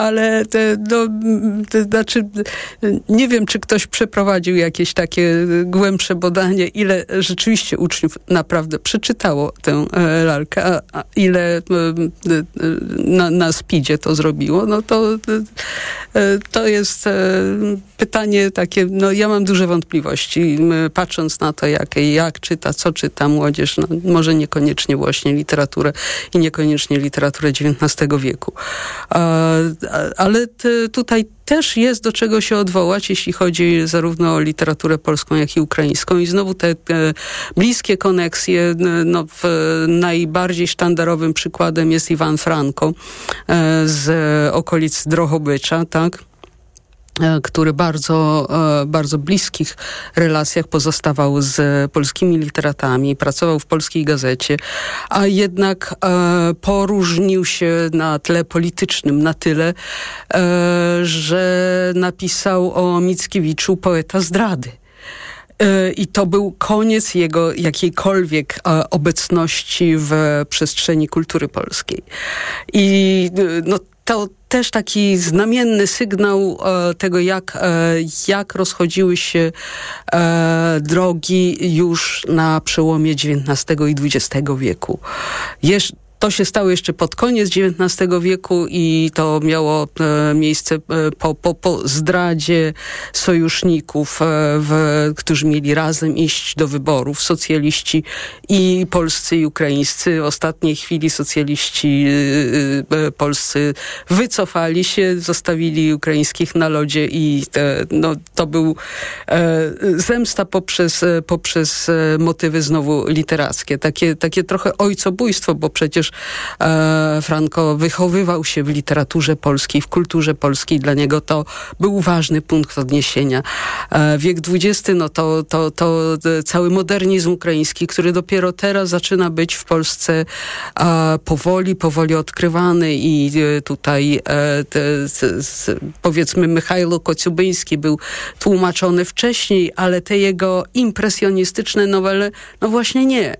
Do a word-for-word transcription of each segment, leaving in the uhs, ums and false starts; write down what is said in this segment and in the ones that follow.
ale te, no, te, znaczy nie wiem, czy ktoś przeprowadził jakieś takie głębsze badanie, ile rzeczywiście uczniów naprawdę przeczytało tę e, lalkę, a, a ile e, na, na speedzie to zrobiło, no to e, to jest e, pytanie takie, no ja mam duże wątpliwości, patrząc na to, jak, jak czyta, co czyta młodzież, no, może niekoniecznie właśnie literaturę i niekoniecznie literaturę dziewiętnastego wieku. Ale te, tutaj też jest do czego się odwołać, jeśli chodzi zarówno o literaturę polską, jak i ukraińską. I znowu te, te bliskie koneksje, no, w, najbardziej sztandarowym przykładem jest Iwan Franko z okolic Drohobycza, tak? Który bardzo, bardzo bliskich relacjach pozostawał z polskimi literatami, pracował w Polskiej Gazecie, a jednak poróżnił się na tle politycznym na tyle, że napisał o Mickiewiczu Poeta zdrady. I to był koniec jego jakiejkolwiek obecności w przestrzeni kultury polskiej. I no, to też taki znamienny sygnał e, tego, jak, e, jak rozchodziły się e, drogi już na przełomie dziewiętnastego i dwudziestego wieku. Jesz- To się stało jeszcze pod koniec dziewiętnastego wieku i to miało e, miejsce e, po, po, po zdradzie sojuszników, e, w, którzy mieli razem iść do wyborów. Socjaliści i polscy, i ukraińscy. W ostatniej chwili socjaliści e, e, polscy wycofali się, zostawili ukraińskich na lodzie i e, no, to był e, zemsta poprzez, e, poprzez e, motywy znowu literackie. Takie, takie trochę ojcobójstwo, bo przecież Franko wychowywał się w literaturze polskiej, w kulturze polskiej. Dla niego to był ważny punkt odniesienia. Wiek dwudziesty, no to, to, to cały modernizm ukraiński, który dopiero teraz zaczyna być w Polsce powoli, powoli odkrywany i tutaj te, powiedzmy Michajlo Kocubyński był tłumaczony wcześniej, ale te jego impresjonistyczne nowele, no właśnie nie.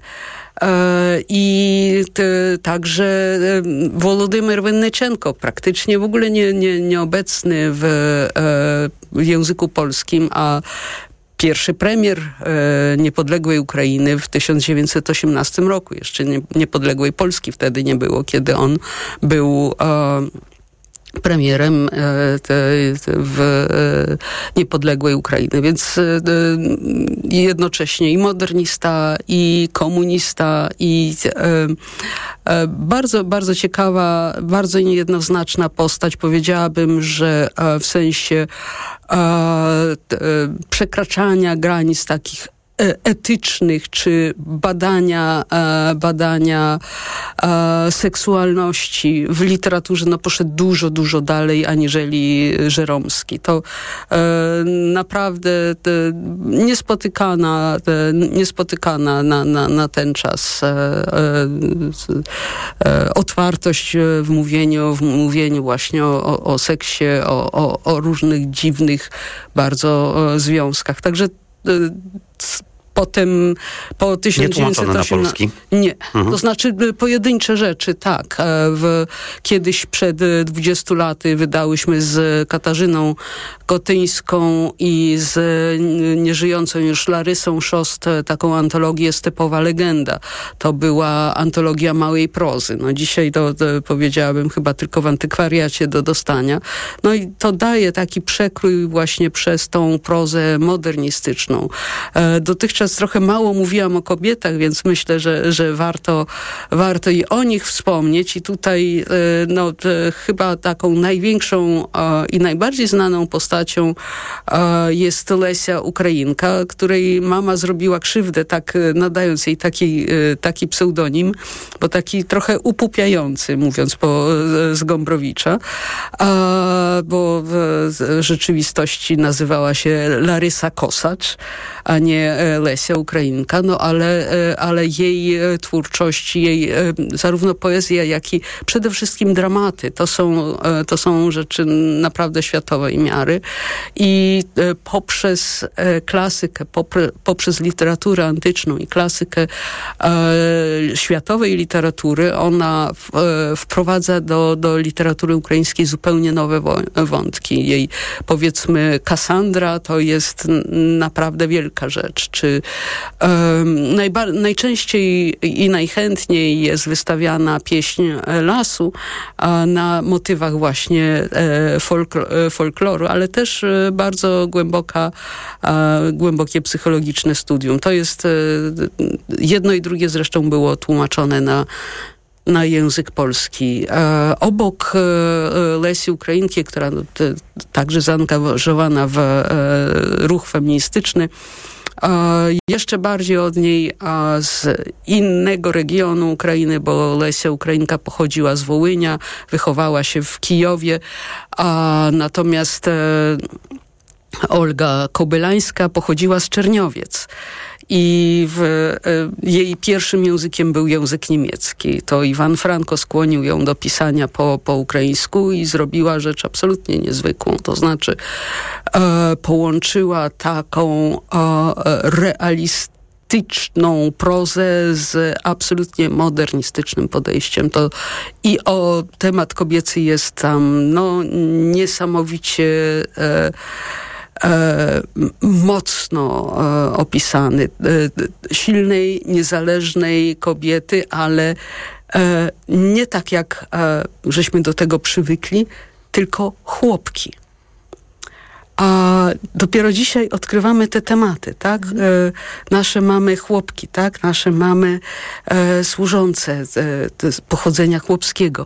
I te, także Wolodymyr Winnyczenko, praktycznie w ogóle nie, nie, nieobecny w, w języku polskim, a pierwszy premier e, niepodległej Ukrainy w tysiąc dziewięćset osiemnastym roku, jeszcze nie, niepodległej Polski wtedy nie było, kiedy on był e, premierem e, te, te w e, niepodległej Ukrainy. Więc e, jednocześnie i modernista, i komunista, i e, e, bardzo, bardzo ciekawa, bardzo niejednoznaczna postać. Powiedziałabym, że e, w sensie e, e, przekraczania granic takich etycznych, czy badania, badania seksualności w literaturze, no poszedł dużo, dużo dalej aniżeli Żeromski. To naprawdę niespotykana, niespotykana na, na, na ten czas otwartość w mówieniu, w mówieniu właśnie o, o, o seksie, o, o, o różnych dziwnych bardzo związkach. Także potem po tysiąc dziewięćset osiemnastym... Nie tłumaczone na polski? Nie. Mhm. To znaczy pojedyncze rzeczy, tak. W, kiedyś przed dwudziestu laty wydałyśmy z Katarzyną Kotyńską i z nieżyjącą już Larysą Szost taką antologię Stepowa Legenda. To była antologia małej prozy. No dzisiaj to, to powiedziałabym chyba tylko w antykwariacie do dostania. No i to daje taki przekrój właśnie przez tą prozę modernistyczną. Dotychczas trochę mało mówiłam o kobietach, więc myślę, że, że warto, warto i o nich wspomnieć. I tutaj no, chyba taką największą i najbardziej znaną postacią jest Lesia Ukrainka, której mama zrobiła krzywdę, tak nadając jej taki, taki pseudonim, bo taki trochę upupiający, mówiąc po, z Gombrowicza, bo w rzeczywistości nazywała się Larysa Kosacz, a nie Lesia Ukrainka, no ale, ale jej twórczość, jej zarówno poezja, jak i przede wszystkim dramaty, to są, to są rzeczy naprawdę światowej miary i poprzez klasykę, poprzez literaturę antyczną i klasykę światowej literatury, ona wprowadza do, do literatury ukraińskiej zupełnie nowe wątki. Jej, powiedzmy, Kassandra to jest naprawdę wielka rzecz. Czy um, najba- najczęściej i najchętniej jest wystawiana pieśń lasu a na motywach właśnie e, folkl- folkloru, ale też e, bardzo głęboka, e, głębokie psychologiczne studium. To jest e, jedno i drugie zresztą było tłumaczone na na język polski. E, obok e, Lesi Ukrainki, która no, te, także zaangażowana w e, ruch feministyczny, e, jeszcze bardziej od niej a z innego regionu Ukrainy, bo Lesia Ukrainka pochodziła z Wołynia, wychowała się w Kijowie, a natomiast e, Olga Kobylańska pochodziła z Czerniowiec. I w, e, jej pierwszym językiem był język niemiecki. To Iwan Franko skłonił ją do pisania po, po ukraińsku i zrobiła rzecz absolutnie niezwykłą. To znaczy e, połączyła taką e, realistyczną prozę z absolutnie modernistycznym podejściem. To i o temat kobiecy jest tam no, niesamowicie e, E, mocno e, opisany. E, silnej, niezależnej kobiety, ale e, nie tak jak e, żeśmy do tego przywykli, tylko chłopki. A dopiero dzisiaj odkrywamy te tematy, tak? E, nasze mamy chłopki, tak? Nasze mamy e, służące e, z pochodzenia chłopskiego.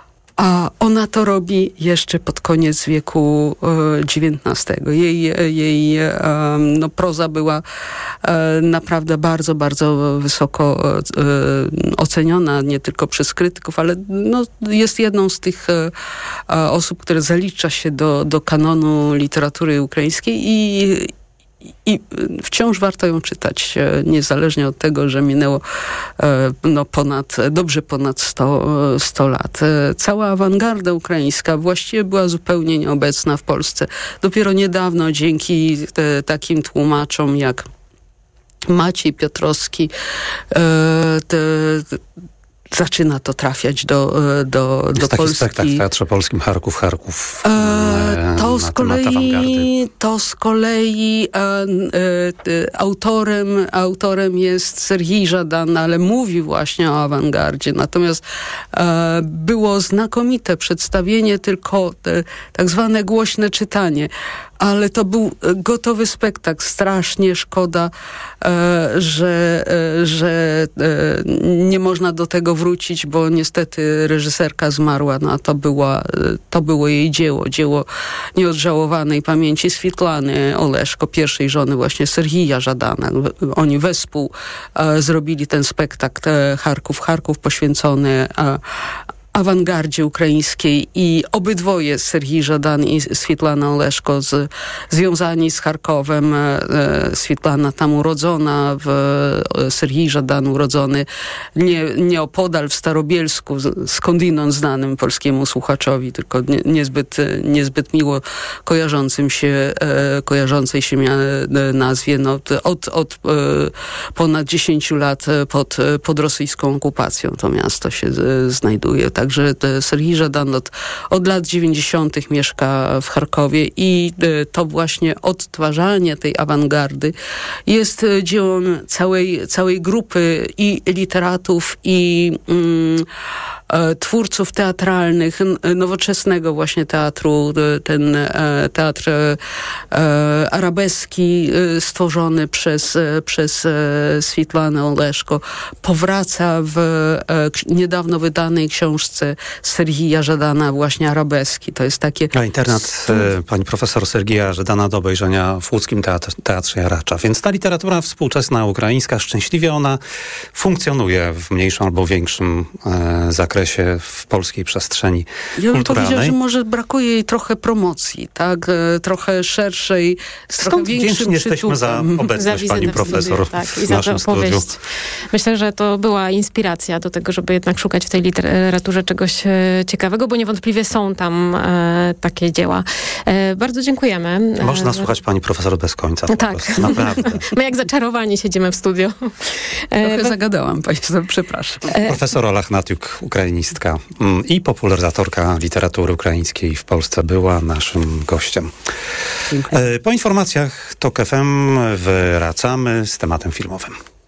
A ona to robi jeszcze pod koniec wieku dziewiętnastego. Jej, jej no, proza była e, naprawdę bardzo, bardzo wysoko e, oceniona, nie tylko przez krytyków, ale no, jest jedną z tych e, osób, które zalicza się do, do kanonu literatury ukraińskiej i I wciąż warto ją czytać, niezależnie od tego, że minęło no, ponad, dobrze ponad sto lat. Cała awangarda ukraińska właściwie była zupełnie nieobecna w Polsce. Dopiero niedawno dzięki te, takim tłumaczom jak Maciej Piotrowski te, te, zaczyna to trafiać do, do, jest do taki Polski. spektakl w Teatrze Polskim Charków, Charków. E, to, na z kolei, to z kolei e, e, autorem, autorem jest Serhij Żadan, ale mówi właśnie o awangardzie. Natomiast e, było znakomite przedstawienie, tylko te, tak zwane głośne czytanie. Ale to był gotowy spektakl. Strasznie szkoda, e, że, e, że e, nie można do tego wrócić, bo niestety reżyserka zmarła, no a to, była, to było jej dzieło. Dzieło nieodżałowanej pamięci Swietlany Oleszko, pierwszej żony właśnie Serhija Żadana. Oni wespół e, zrobili ten spektakl e, Charków, Charków poświęcony e, awangardzie ukraińskiej i obydwoje, Serhij Żadan i Swietlana Oleszko, z, związani z Charkowem. E, Swietlana tam urodzona, w, e, Serhij Żadan urodzony nie, nieopodal w Starobielsku, skądinąd znanym polskiemu słuchaczowi, tylko nie, niezbyt, niezbyt miło kojarzącym się, e, kojarzącej się mia, nazwie. No, od od e, ponad dziesięciu lat pod, pod rosyjską okupacją to miasto się e, znajduje. Także Serhij Żadan od, od lat dziewięćdziesiątych mieszka w Charkowie i to właśnie odtwarzanie tej awangardy jest dziełem całej, całej grupy i literatów, i mm, twórców teatralnych, nowoczesnego właśnie teatru, ten teatr arabeski stworzony przez, przez Swietlanę Oleszko powraca w niedawno wydanej książce książce Serhija Żadana właśnie arabeski. To jest takie... A internat e, pani profesor Sergija Żadana do obejrzenia w łódzkim teatrze, teatrze Jaracza. Więc ta literatura współczesna, ukraińska, szczęśliwie ona funkcjonuje w mniejszym albo większym e, zakresie w polskiej przestrzeni Ja bym kulturalnej. powiedziała, że może brakuje jej trochę promocji, tak? E, trochę szerszej, z trochę Skąd większym wdzięczni jesteśmy za czytutem. obecność Za pani wizytę w profesor studiu, tak, w i za tę naszym studiu. opowieść. Myślę, że to była inspiracja do tego, żeby jednak szukać w tej literaturze czegoś e, ciekawego, bo niewątpliwie są tam e, takie dzieła. E, bardzo dziękujemy. Można e, słuchać pani profesor bez końca. Po tak. prostu, naprawdę. My jak zaczarowani siedzimy w studiu. E, Trochę zagadałam państwa, przepraszam. Profesor Ola Hnatiuk, ukrainistka mm, i popularyzatorka literatury ukraińskiej w Polsce, była naszym gościem. Dziękuję. E, Po informacjach TOK F M wracamy z tematem filmowym.